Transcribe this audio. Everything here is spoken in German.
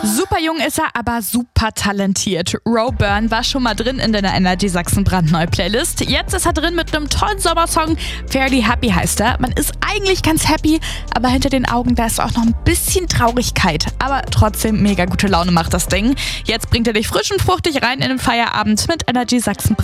Super jung ist er, aber super talentiert. Ro Byrne war schon mal drin in der Energy Sachsen brandneue Playlist. Jetzt ist er drin mit einem tollen Sommersong. Fairly Happy heißt er. Man ist eigentlich ganz happy, aber hinter den Augen, da ist auch noch ein bisschen Traurigkeit. Aber trotzdem mega gute Laune macht das Ding. Jetzt bringt er dich frisch und fruchtig rein in den Feierabend mit Energy Sachsen